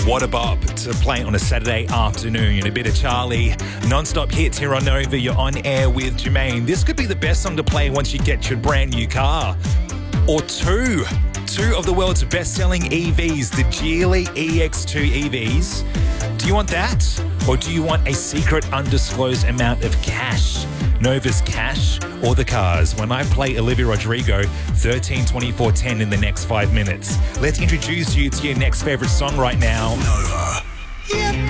What a bop to play on a Saturday afternoon. A bit of Charlie, non-stop hits here on Nova. You're on air with Jermaine. This could be the best song to play once you get your brand new car. Or two of the world's best-selling EVs, the Geely EX2 EVs. Do you want that? Or do you want a secret undisclosed amount of cash? Nova's cash or the cars? When I play Olivia Rodrigo, 13, 24, 10 in the next 5 minutes. Let's introduce you to your next favourite song right now. Nova. Yeah.